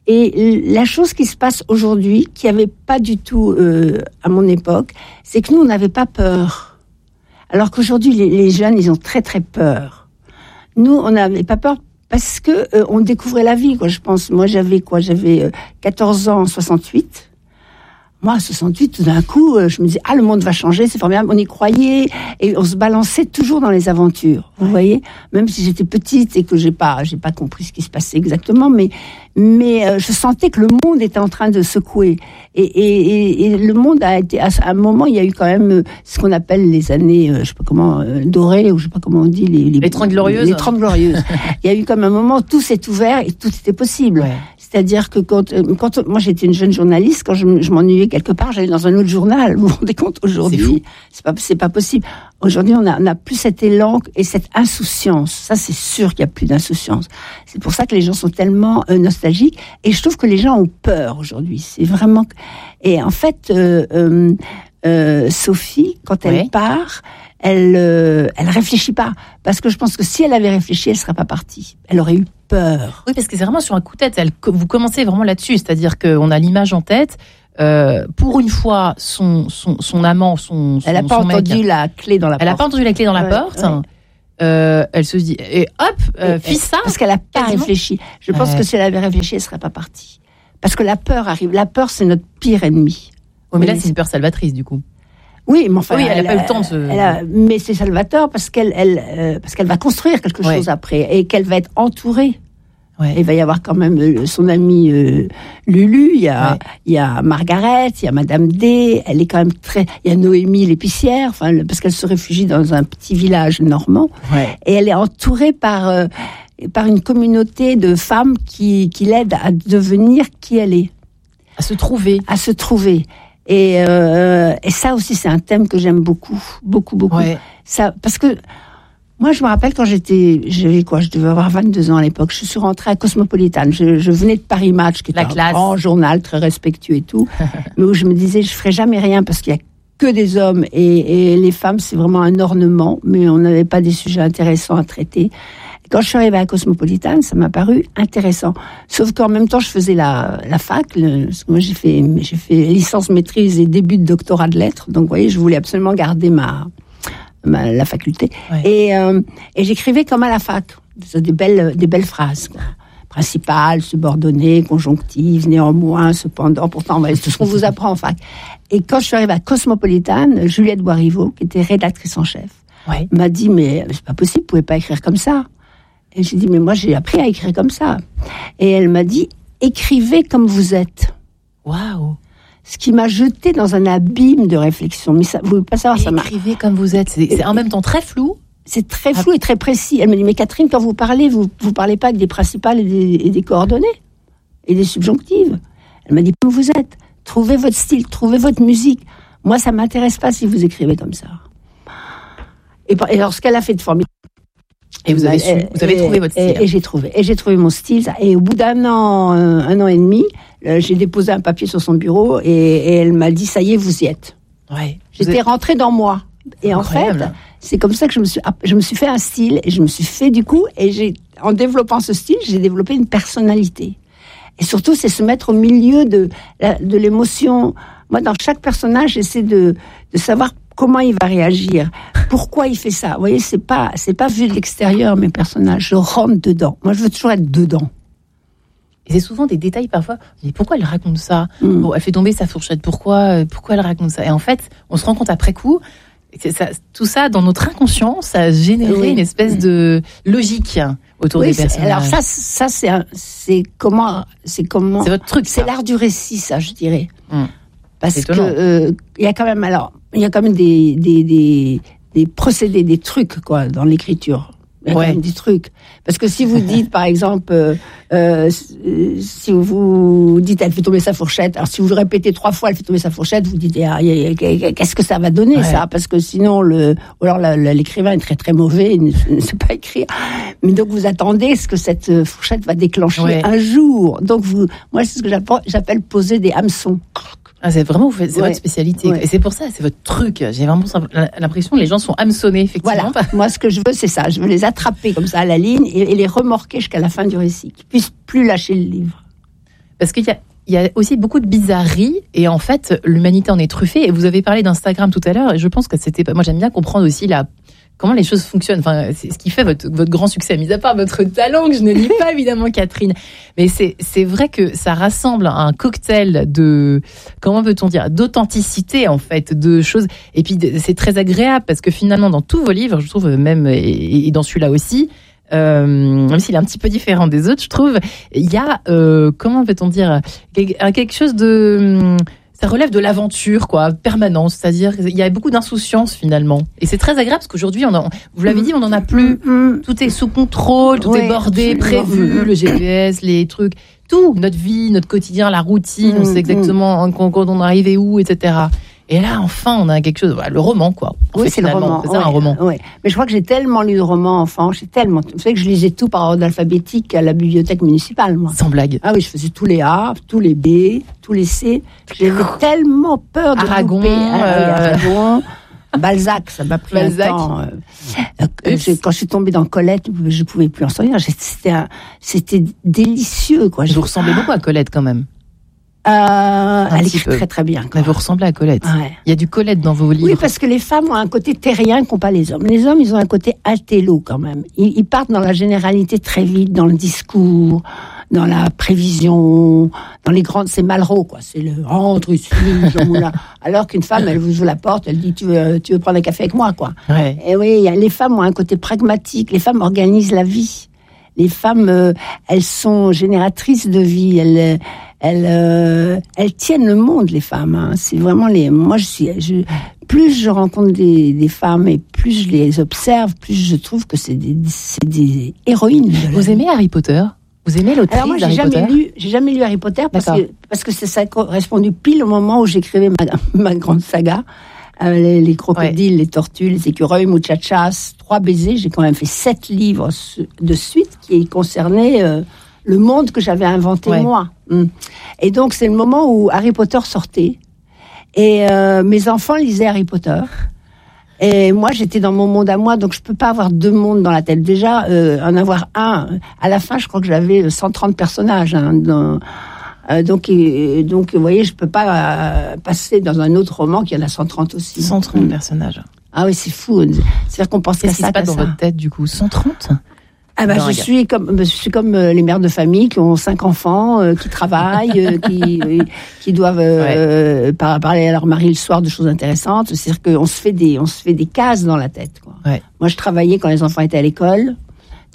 Et la chose qui se passe aujourd'hui, qui avait pas du tout euh, à mon époque, c'est que nous on n'avait pas peur. Alors qu'aujourd'hui les, les jeunes ils ont très très peur. Nous on n'avait pas peur parce que euh, on découvrait la vie quoi. Je pense moi j'avais quoi j'avais euh, quatorze ans en soixante-huit. Moi, à soixante-huit, tout d'un coup, je me disais, ah, le monde va changer, c'est formidable. On y croyait et on se balançait toujours dans les aventures. Vous voyez, même si j'étais petite et que j'ai pas, j'ai pas compris ce qui se passait exactement, mais, mais euh, je sentais que le monde était en train de secouer. Et, et, et, et le monde a été, à un moment, il y a eu quand même euh, ce qu'on appelle les années, euh, je sais pas comment, euh, dorées, ou je sais pas comment on dit, les, les, Les Trente Glorieuses. Les Trente Glorieuses. Il y a eu comme un moment, tout s'est ouvert et tout était possible. Ouais. C'est-à-dire que quand, quand moi j'étais une jeune journaliste, quand je, je m'ennuyais quelque part, j'allais dans un autre journal. Vous vous rendez compte aujourd'hui? C'est fou. C'est pas, c'est pas possible. Aujourd'hui, on a, on a plus cet élan et cette insouciance. Ça, c'est sûr qu'il y a plus d'insouciance. C'est pour ça que les gens sont tellement euh, nostalgiques. Et je trouve que les gens ont peur aujourd'hui. C'est vraiment. Et en fait, euh, euh, euh, Sophie, quand elle Ouais. part, elle, euh, elle réfléchit pas. Parce que je pense que si elle avait réfléchi, elle serait pas partie. Elle aurait eu peur. Oui, parce que c'est vraiment sur un coup de tête. Elle, vous commencez vraiment là-dessus, c'est-à-dire qu'on a l'image en tête. Euh, pour une fois, son, son, son amant, son, son Elle n'a pas son mec, entendu la clé dans la elle n'a porte. pas entendu la clé dans la Ouais, porte. ouais. Euh, elle se dit, et hop, euh, Et- fis ça. Parce qu'elle n'a pas quasiment. réfléchi. Je pense Ouais. que si elle avait réfléchi, elle ne serait pas partie. Parce que la peur arrive. La peur, c'est notre pire ennemi. Oh, mais là, Oui. c'est une peur salvatrice, du coup. Oui, mais enfin, Oui, elle a pas eu le temps de se- elle a- mais c'est salvateur parce qu'elle, elle, euh, parce qu'elle va construire quelque Ouais. chose après et qu'elle va être entourée. Ouais. Il va y avoir quand même euh, son amie euh, Lulu, il y a, Ouais. il y a Margaret, il y a Madame D. Elle est quand même très. Il y a Noémie l'épicière, enfin, le- parce qu'elle se réfugie dans un petit village normand. Ouais. Et elle est entourée par euh, par une communauté de femmes qui qui l'aident à devenir qui elle est, À se trouver. à se trouver. Et euh, et ça aussi c'est un thème que j'aime beaucoup, beaucoup, beaucoup. Ouais. Ça, parce que moi, je me rappelle quand j'étais, j'avais quoi, je devais avoir vingt-deux ans à l'époque. Je suis rentrée à Cosmopolitan. Je, je venais de Paris Match, qui était La un classe. grand journal très respectueux et tout, mais où je me disais, je ferais jamais rien parce qu'il y a que des hommes et, et les femmes, c'est vraiment un ornement, mais on n'avait pas des sujets intéressants à traiter. Et quand je suis arrivée à Cosmopolitan, ça m'a paru intéressant. Sauf qu'en même temps, je faisais la, la fac. Le, parce que moi, j'ai fait, j'ai fait licence, maîtrise et début de doctorat de lettres. Donc, vous voyez, je voulais absolument garder ma, ma la faculté. Ouais. Et, euh, et j'écrivais comme à la fac. Des belles, des belles phrases, quoi. Principal, subordonné, conjonctive, néanmoins, cependant, pourtant, c'est tout ce qu'on vous apprend en fac. Et quand je suis arrivée à Cosmopolitan, Juliette Boisrivaud, qui était rédactrice en chef, Ouais. m'a dit, mais c'est pas possible, vous pouvez pas écrire comme ça. Et j'ai dit, mais moi, j'ai appris à écrire comme ça. Et elle m'a dit, écrivez comme vous êtes. Waouh. ce qui m'a jeté dans un abîme de réflexion. Mais ça, vous ne pouvez pas savoir, et ça m'a... Écrivez comme vous êtes, c'est, c'est en même temps très flou. C'est très flou et très précis. Elle me dit, mais Catherine, quand vous parlez, vous ne parlez pas avec des principales et des, et des coordonnées et des subjonctives. Elle m'a dit, comme vous êtes, trouvez votre style, trouvez votre musique. Moi, ça ne m'intéresse pas si vous écrivez comme ça. Et, et alors, ce qu'elle a fait de formidable. Et vous avez, su, vous avez et, trouvé votre style. Et, et j'ai trouvé. Et j'ai trouvé mon style. Et au bout d'un an, un, un an et demi, euh, j'ai déposé un papier sur son bureau et, et elle m'a dit, ça y est, vous y êtes. Ouais, J'étais êtes... rentrée dans moi. Et Incroyable. en fait, c'est comme ça que je me suis, je me suis fait un style et je me suis fait du coup, et j'ai, en développant ce style, j'ai développé une personnalité. Et surtout, c'est se mettre au milieu de, de l'émotion. Moi, dans chaque personnage, j'essaie de, de savoir comment il va réagir, pourquoi il fait ça. Vous voyez, c'est pas, c'est pas vu de l'extérieur, mes personnages. Je rentre dedans. Moi, je veux toujours être dedans. Et c'est souvent des détails parfois. Mais pourquoi elle raconte ça mm. Bon, elle fait tomber sa fourchette. Pourquoi, pourquoi elle raconte ça? Et en fait, on se rend compte après coup. Ça, tout ça, dans notre inconscient, ça a généré oui. une espèce de logique autour oui, des personnages. Alors ça, ça c'est, un, c'est comment, c'est comment. C'est votre truc. C'est ça. l'art du récit, ça, je dirais. Hum. Parce que euh, il y a quand même, alors, il y a quand même des des des, des procédés, des trucs quoi, dans l'écriture. Il y a ouais. quand même des trucs. Parce que si vous dites, par exemple, euh, euh, si vous dites, elle fait tomber sa fourchette, alors si vous le répétez trois fois, elle fait tomber sa fourchette, vous dites, ah, qu'est-ce que ça va donner, ouais. ça? Parce que sinon, le, ou alors la, la, l'écrivain est très très mauvais, il ne sait pas écrire. Mais donc vous attendez ce que cette fourchette va déclencher ouais. un jour. Donc vous, moi, c'est ce que j'appelle, j'appelle poser des hameçons. Ah, c'est vraiment c'est ouais. votre spécialité. Ouais. Et c'est pour ça, c'est votre truc. J'ai vraiment l'impression que les gens sont hameçonnés, effectivement. Voilà. Moi, ce que je veux, c'est ça. Je veux les attraper comme ça à la ligne et, et les remorquer jusqu'à la fin du récit, qu'ils puissent plus lâcher le livre. Parce qu'il y a, il y a aussi beaucoup de bizarreries et en fait, l'humanité en est truffée. Et vous avez parlé d'Instagram tout à l'heure et je pense que c'était... Moi, j'aime bien comprendre aussi la... comment les choses fonctionnent. Enfin, c'est ce qui fait votre, votre grand succès, mis à part votre talent, que je ne nie pas évidemment, Catherine. Mais c'est, c'est vrai que ça rassemble un cocktail de, comment peut-on dire, d'authenticité, en fait, de choses. Et puis, c'est très agréable parce que finalement, dans tous vos livres, je trouve, même, et, et dans celui-là aussi, euh, même s'il est un petit peu différent des autres, je trouve, il y a, euh, comment peut-on dire, quelque chose de... Ça relève de l'aventure, quoi, permanente. C'est-à-dire, il y a beaucoup d'insouciance, finalement. Et c'est très agréable, parce qu'aujourd'hui, on en, vous l'avez dit, on n'en a plus. Tout est sous contrôle, tout oui, est bordé, prévu, le G P S, les trucs. Tout, notre vie, notre quotidien, la routine, on sait exactement quand, quand on est arrivé où, et cetera. Et là, enfin, on a quelque chose, le roman, quoi. En oui, fait, c'est le roman. C'est ça, ouais, un roman. Ouais. Mais je crois que j'ai tellement lu de romans enfants, j'ai tellement. Vous savez que je lisais tout par ordre alphabétique à la bibliothèque municipale, moi. Sans blague. Ah oui, je faisais tous les A, tous les B, tous les C. J'avais tellement peur de Aragon, louper. Euh... Aragon. Balzac, ça m'a pris Balzac. un temps. Euh, euh, quand je suis tombée dans Colette, je pouvais plus en sortir. C'était, un, c'était délicieux, quoi. Je vous ressemblais beaucoup à Colette, quand même. Euh, elle écrit très très bien. Mais vous ressemblez à Colette. Ouais. Il y a du Colette dans vos livres. Oui, parce que les femmes ont un côté terrien qu'ont pas les hommes. Les hommes, ils ont un côté altélo quand même. Ils, ils partent dans la généralité très vite, dans le discours, dans la prévision, dans les grandes. C'est Malraux, quoi. C'est le rentre ici, Jean Moulin. Alors qu'une femme, elle vous ouvre la porte, elle dit tu veux, tu veux prendre un café avec moi, quoi. Ouais. Et oui, les femmes ont un côté pragmatique. Les femmes organisent la vie. Les femmes, euh, elles sont génératrices de vie. Elles Elles, euh, elles tiennent le monde, les femmes. Hein. C'est vraiment les. Moi, je suis. Je, plus je rencontre des, des femmes et plus je les observe, plus je trouve que c'est des, c'est des héroïnes. De Vous aimez Harry Potter? Vous aimez l'autrice Alors moi, j'ai jamais Potter lu. J'ai jamais lu Harry Potter parce D'accord. que parce que ça a correspondu pile au moment où j'écrivais ma, ma grande saga. Euh, les, les crocodiles, ouais. les tortues, les écureuils, muchachas, trois baisers. J'ai quand même fait sept livres de suite qui concernaient euh, le monde que j'avais inventé ouais. moi. Et donc, c'est le moment où Harry Potter sortait. Et euh, mes enfants lisaient Harry Potter. Et moi, j'étais dans mon monde à moi, donc je peux pas avoir deux mondes dans la tête. Déjà, euh, en avoir un. À la fin, je crois que j'avais cent trente personnages. Hein, dans, euh, donc, et, donc, vous voyez, je peux pas euh, passer dans un autre roman qui en a cent trente aussi. cent trente mmh. personnages. Ah oui, c'est fou. C'est-à-dire qu'on pense qu'à ça. Qu'est-ce qui se passe dans votre tête, du coup? cent trente? Ah ben, je suis comme je suis comme les mères de famille qui ont cinq enfants, euh, qui travaillent, euh, qui euh, qui doivent euh, ouais. par, parler à leur mari le soir de choses intéressantes. C'est-à-dire qu'on se fait des on se fait des cases dans la tête, quoi. Ouais. Moi, je travaillais quand les enfants étaient à l'école.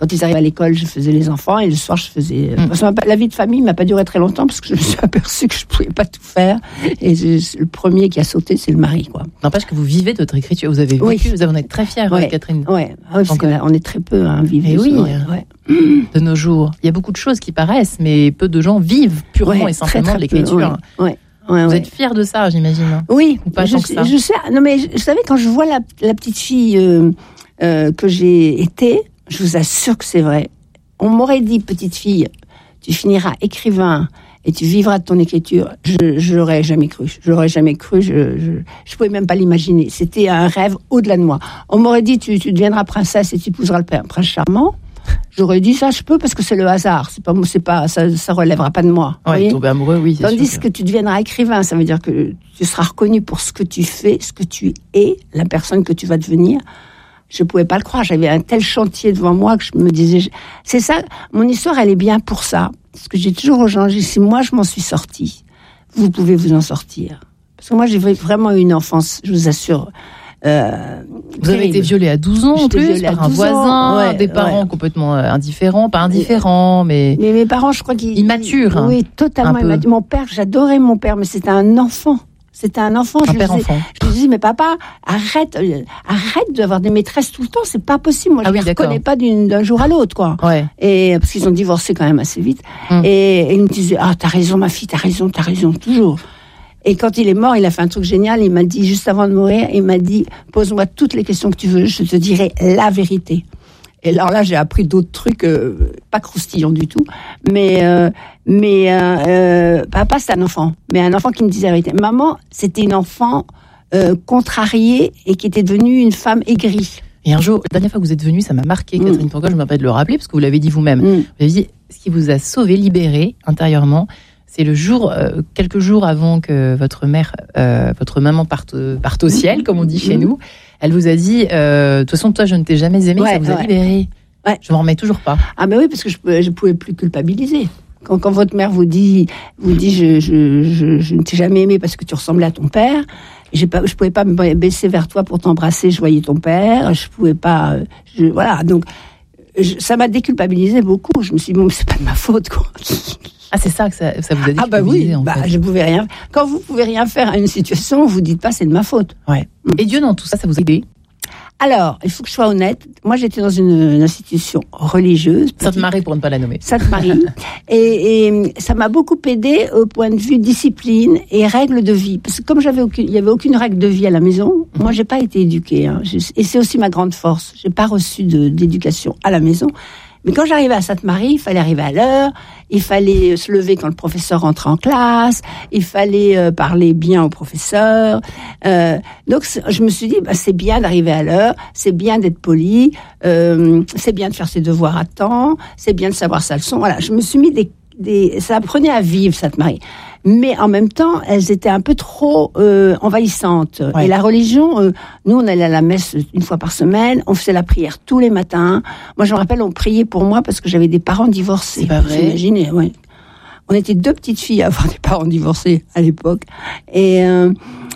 Quand ils arrivaient à l'école, je faisais les enfants et le soir, je faisais. Mmh. Parce que la vie de famille m'a pas duré très longtemps parce que je me suis aperçue que je pouvais pas tout faire. Et je, le premier qui a sauté, c'est le mari, quoi. N'empêche que vous vivez de votre écriture. Vous avez vécu, oui. Vous en êtes très fière, ouais. Catherine. Oui, ouais, parce Donc, qu'on est très peu à hein, vivre. Et oui, ouais. De nos jours, il y a beaucoup de choses qui paraissent, mais peu de gens vivent purement ouais, et simplement très, très l'écriture. Peu, ouais. Ouais, vous ouais. êtes fière de ça, j'imagine. Hein. Oui, ou pas je, tant que ça. je sais. Non, mais vous savez, quand je vois la, la petite fille euh, euh, que j'ai été, je vous assure que c'est vrai. On m'aurait dit, petite fille, tu finiras écrivain et tu vivras de ton écriture. Je, je l'aurais jamais cru. Je l'aurais jamais cru. Je, je, je pouvais même pas l'imaginer. C'était un rêve au-delà de moi. On m'aurait dit, tu, tu deviendras princesse et tu épouseras le prince charmant. J'aurais dit ça, je peux parce que c'est le hasard. C'est pas, c'est pas, ça, ça relèvera pas de moi. Ouais, tomber amoureux, oui. Tandis sûr que tu deviendras écrivain, ça veut dire que tu seras reconnu pour ce que tu fais, ce que tu es, la personne que tu vas devenir. Je pouvais pas le croire. J'avais un tel chantier devant moi que je me disais, c'est ça. Mon histoire, elle est bien pour ça. Parce que j'ai toujours aux gens, j'ai dit, si moi je m'en suis sortie, vous pouvez vous en sortir. Parce que moi, j'ai vraiment eu une enfance, je vous assure. Euh, vous avez été violée à douze ans en plus par un voisin, ouais, des parents ouais. complètement indifférents, pas indifférents, mais mais mes parents, je crois qu'ils immatures. Hein, oui, totalement immatures. Mon père, j'adorais mon père, mais c'était un enfant. C'était un enfant. Un je, père lui disais, enfant. je lui disais, mais papa, arrête, euh, arrête d'avoir des maîtresses tout le temps. C'est pas possible. Moi, je ah ne oui, les reconnais pas d'une, d'un jour à l'autre, quoi. Ouais. Et parce qu'ils ont divorcé quand même assez vite. Hum. Et, et il me disait, ah, t'as raison, ma fille, t'as raison, t'as raison, toujours. Et quand il est mort, il a fait un truc génial. Il m'a dit, juste avant de mourir, il m'a dit, pose-moi toutes les questions que tu veux, je te dirai la vérité. Et alors là, j'ai appris d'autres trucs, euh, pas croustillants du tout. Mais, euh, mais euh, euh, papa, c'est un enfant. Mais un enfant qui me disait la vérité. Maman, c'était une enfant euh, contrariée et qui était devenue une femme aigrie. Et un jour, la dernière fois que vous êtes venue, ça m'a marqué, mmh. Catherine Pourquoi je me permets de le rappeler, parce que vous l'avez dit vous-même. Mmh. Vous avez dit, ce qui vous a sauvé, libéré intérieurement, c'est le jour, euh, quelques jours avant que votre mère, euh, votre maman parte, parte au ciel, comme on dit chez mmh. nous. Elle vous a dit, euh, de toute façon, toi, je ne t'ai jamais aimé, ouais, ça vous a ouais. libéré. Ouais. Je m'en remets toujours pas. Ah ben oui, parce que je ne pouvais plus culpabiliser. Quand, quand votre mère vous dit, vous dit, je, je, je, je ne t'ai jamais aimé parce que tu ressemblais à ton père. J'ai pas, je pouvais pas me baisser vers toi pour t'embrasser. Je voyais ton père. Je pouvais pas. Je, voilà. Donc, je, ça m'a déculpabilisé beaucoup. Je me suis dit, bon, c'est pas de ma faute, quoi. Ah, c'est ça que ça, ça vous a déculpabilisé, ah bah oui, en bah, fait. Je pouvais rien. Quand vous pouvez rien faire à une situation, vous dites pas c'est de ma faute. Ouais. Mmh. Et Dieu dans tout ça, ça vous a aidé? Alors, il faut que je sois honnête. Moi, j'étais dans une, une institution religieuse. Sainte-Marie, pour ne pas la nommer. Sainte-Marie. et, et ça m'a beaucoup aidé au point de vue discipline et règles de vie. Parce que comme j'avais aucune, il y avait aucune règle de vie à la maison, mmh. moi, j'ai pas été éduquée. Hein. Je, et c'est aussi ma grande force. J'ai pas reçu de, d'éducation à la maison. Mais quand j'arrivais à Sainte-Marie, il fallait arriver à l'heure, il fallait se lever quand le professeur rentrait en classe, il fallait euh, parler bien au professeur. Euh, donc je me suis dit, bah, c'est bien d'arriver à l'heure, c'est bien d'être poli, euh, c'est bien de faire ses devoirs à temps, c'est bien de savoir sa leçon. Voilà, je me suis mis des, des ça apprenait à vivre Sainte-Marie. Mais en même temps, elles étaient un peu trop euh, envahissantes. Ouais. Et la religion, euh, nous, on allait à la messe une fois par semaine, on faisait la prière tous les matins. Moi, je me rappelle, on priait pour moi parce que j'avais des parents divorcés. C'est pas vrai. Vous imaginez, ouais. On était deux petites filles à avoir des parents divorcés à l'époque. Et euh,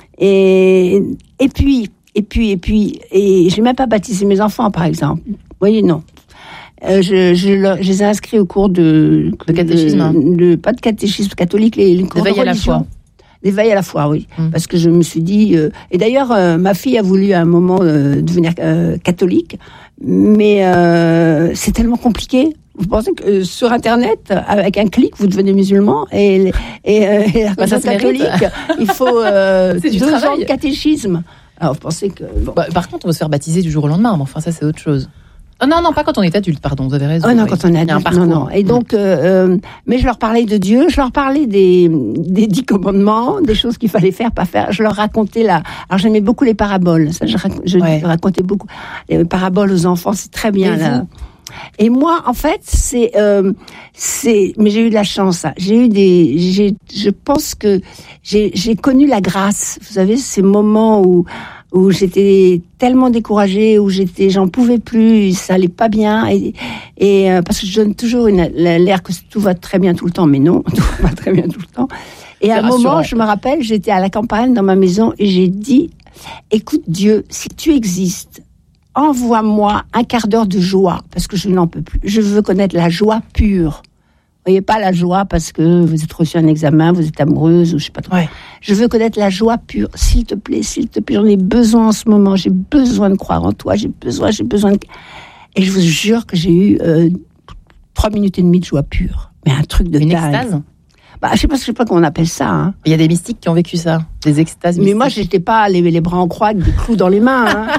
et et puis et puis et puis et j'ai même pas baptisé mes enfants, par exemple. Vous voyez, non. Euh, je, je, je, je les ai inscrits au cours de, de catéchisme, hein. de, de pas de catéchisme catholique, les, les cours de, de religion. À la foi. Des veilles à la foi, oui. Mmh. Parce que je me suis dit, euh, et d'ailleurs, euh, ma fille a voulu à un moment euh, devenir euh, catholique, mais euh, c'est tellement compliqué. Vous pensez que euh, sur Internet, avec un clic, vous devenez musulman et, et, euh, et la bah, ça catholique, il faut euh, deux travail. ans de catéchisme. Alors, vous pensez que bon. bah, par contre, on va se faire baptiser du jour au lendemain, mais enfin, ça, c'est autre chose. Oh non, non, pas quand on est adulte, pardon, vous avez raison. Oh non, oui. Quand on est adulte, non, non. Et donc, euh, euh, mais je leur parlais de Dieu, je leur parlais des, des dix commandements, des choses qu'il fallait faire, pas faire. Je leur racontais la... Alors, j'aimais beaucoup les paraboles. Ça, je, je ouais. racontais beaucoup. Les paraboles aux enfants, c'est très bien, là. Et moi, en fait, c'est... Euh, c'est mais j'ai eu de la chance, hein. J'ai eu des... J'ai, je pense que j'ai, j'ai connu la grâce. Vous savez, ces moments où... où j'étais tellement découragée, où j'étais, j'en pouvais plus, ça allait pas bien, et, et euh, parce que je donne toujours une, l'air que tout va très bien tout le temps, mais non, tout va pas très bien tout le temps. Et à un moment, je me rappelle, j'étais à la campagne dans ma maison et j'ai dit, écoute Dieu, si tu existes, envoie-moi un quart d'heure de joie, parce que je n'en peux plus. Je veux connaître la joie pure. Vous voyez, pas la joie parce que vous êtes reçu un examen, vous êtes amoureuse ou je sais pas trop. Ouais. Je veux connaître la joie pure. S'il te plaît, s'il te plaît, j'en ai besoin en ce moment. J'ai besoin de croire en toi. J'ai besoin, j'ai besoin de... Et je vous jure que j'ai eu euh, trois minutes et demie de joie pure. Mais un truc de Une dingue. extase. Bah, je sais pas, je sais pas comment on appelle ça. Hein. Il y a des mystiques qui ont vécu ça, des extases mystiques. Mais moi, j'étais pas les, les bras en croix avec des clous dans les mains. Hein.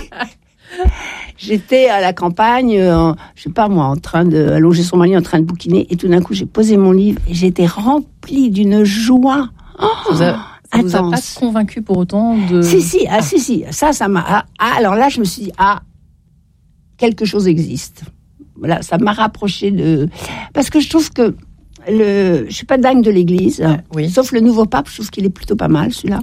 J'étais à la campagne, euh, je sais pas moi, en train de allonger sur mon lit, en train de bouquiner, et tout d'un coup, j'ai posé mon livre et j'étais remplie d'une joie. Oh, ça vous a, ça vous a pas convaincu pour autant de... Si, si, ah, ah. si, si, ça, ça m'a... Ah, ah, alors là, je me suis dit, ah, quelque chose existe. Voilà, ça m'a rapproché de... Parce que je trouve que le... je suis pas dingue de l'Église, euh, oui. Sauf le nouveau pape, je trouve qu'il est plutôt pas mal, celui-là.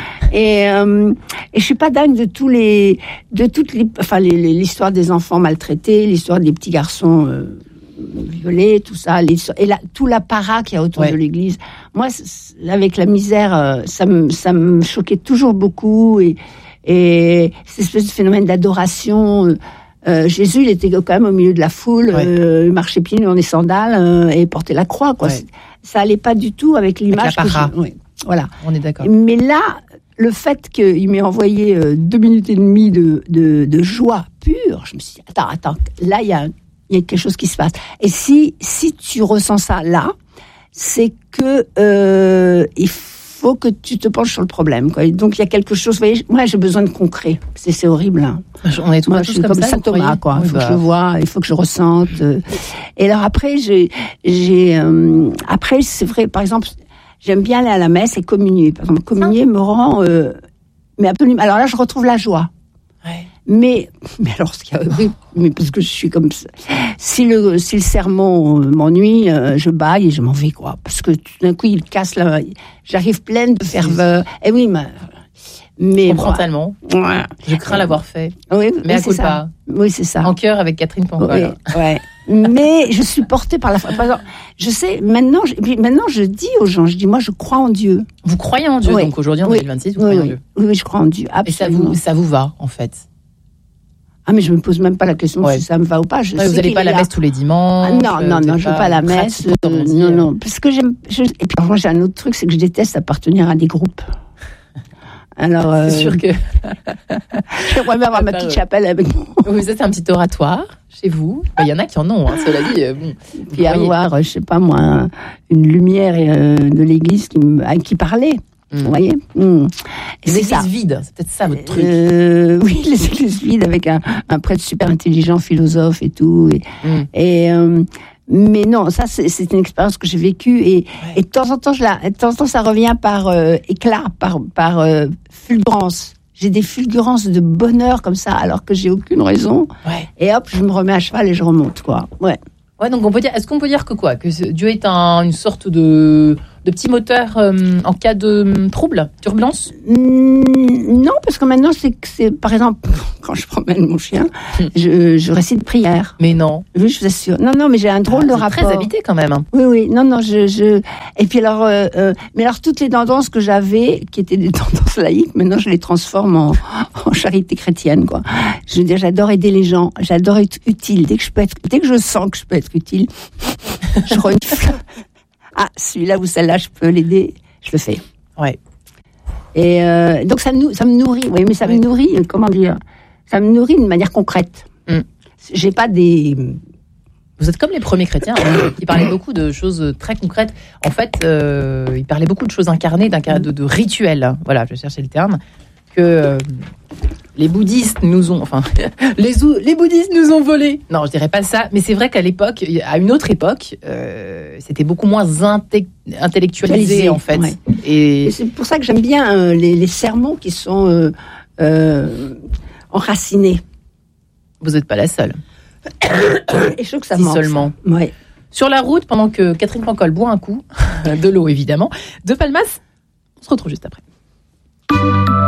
Et, euh, et je suis pas dingue de tous les, de toutes les, enfin les, les, l'histoire des enfants maltraités, l'histoire des petits garçons euh, violés, tout ça, les, et la, tout l'apparat qu'il y a autour ouais. de l'Église. Moi, avec la misère, euh, ça me, ça me choquait toujours beaucoup et, et cette espèce de phénomène d'adoration. Euh, Jésus, il était quand même au milieu de la foule, ouais. euh, il marchait pieds nus dans des sandales euh, et portait la croix, quoi. Ouais. Ça allait pas du tout avec l'image. Avec l'apparat. Que je, ouais. Voilà. On est d'accord. Mais là, le fait qu'il m'ait envoyé euh, deux minutes et demie de, de, de joie pure, je me suis dit, attends, attends, là, il y a, y a quelque chose qui se passe. Et si, si tu ressens ça là, c'est que euh, il faut que tu te penches sur le problème, quoi. Et donc, il y a quelque chose, vous voyez, moi, j'ai besoin de concret. C'est, c'est horrible, hein. On est tous, moi, tous je suis comme, comme ça, Saint Thomas, quoi. Il oui, faut bah. que je le vois, il faut que je ressente. Euh. Et alors après, j'ai... j'ai euh, après, c'est vrai, par exemple... J'aime bien aller à la messe et communier. Par exemple, communier me rend... Euh, mais absolument... Alors là, je retrouve la joie. Ouais. Mais, mais alors, ce qu'il y a... Mais parce que je suis comme ça. Si le, si le sermon m'ennuie, euh, je baille et je m'en vais, quoi. Parce que tout d'un coup, il casse la... J'arrive pleine de ferveur. Et oui, mais... Mais je comprends bon, tellement. Ouais. Je crains l'avoir fait. Oui, mais à c'est culpa. Ça. Oui, c'est ça. En cœur avec Catherine Pancol. Oui, ouais. Mais je suis portée par la foi. Je sais, maintenant je, maintenant, je dis aux gens, je dis, moi, je crois en Dieu. Vous croyez en Dieu, oui. Donc aujourd'hui, en oui. deux mille vingt-six, vous oui, croyez oui. en Dieu. Oui, oui, je crois en Dieu, absolument. Et ça vous, ça vous va, en fait? Ah, mais je me pose même pas la question ouais. si ça me va ou pas. Je ouais, sais vous n'allez pas à la a... messe tous les dimanches? Ah, non, non, non, je ne vais pas à la messe. Euh, non, non, parce que j'aime... Je... Et puis, moi, j'ai un autre truc, c'est que je déteste appartenir à des groupes. Alors, euh... c'est sûr que j'aimerais bien avoir ma petite chapelle avec moi. Vous êtes un petit oratoire chez vous. Il y en a qui en ont, hein, cela dit. Bon, puis avoir, je sais pas moi, une lumière euh, de l'église qui, me, qui parlait. Mmh. Vous voyez mmh. Les églises ça. vides, c'est peut-être ça votre truc. Euh, oui, les églises vides avec un, un prêtre super intelligent, philosophe et tout. Et, mmh. et euh, mais non, ça c'est, c'est une expérience que j'ai vécue et, ouais. et de temps en temps, je la, de temps en temps, ça revient par euh, éclat, par par euh, fulgurance. J'ai des fulgurances de bonheur comme ça, alors que j'ai aucune raison. Ouais. Et hop, je me remets à cheval et je remonte, quoi. Ouais. Ouais, donc on peut dire, est-ce qu'on peut dire que quoi, que Dieu est un, une sorte de, de petit moteur euh, en cas de euh, trouble, turbulence? mmh, Non, parce que maintenant, c'est, c'est par exemple, quand je promène mon chien, je, je récite prière. Mais non. Oui, je vous assure. Non, non, mais j'ai un drôle ah, de rapport. Très habité quand même. Hein. Oui, oui. Non, non, je, je... Et puis alors, euh, euh, mais alors toutes les tendances que j'avais, qui étaient des tendances laïques, maintenant je les transforme en, en charité chrétienne, quoi. Je veux dire, j'adore aider les gens, j'adore être utile. Dès que je peux être, dès que je sens que je peux être utile, je renifle. Ah, celui-là ou celle-là, je peux l'aider, je le fais. Ouais. Et euh, donc ça me, ça me nourrit. Oui, mais ça ouais. me nourrit. Comment dire? Ça me nourrit d'une manière concrète. Mm. J'ai pas des. Vous êtes comme les premiers chrétiens hein, qui parlaient beaucoup de choses très concrètes. En fait, euh, ils parlaient beaucoup de choses incarnées, d'un de, de rituels. Voilà, je cherchais le terme. Que euh, les bouddhistes nous ont, enfin, les, les bouddhistes nous ont volé. Non, je dirais pas ça, mais c'est vrai qu'à l'époque, à une autre époque, euh, c'était beaucoup moins inte- intellectualisé en fait. Ouais. Et... Et c'est pour ça que j'aime bien euh, les, les sermons qui sont euh, euh, enracinés. Vous n'êtes pas la seule. Et je trouve que ça si manque. Seulement. Ouais. Sur la route, pendant que Catherine Pancol boit un coup de l'eau évidemment, de Palmas, on se retrouve juste après.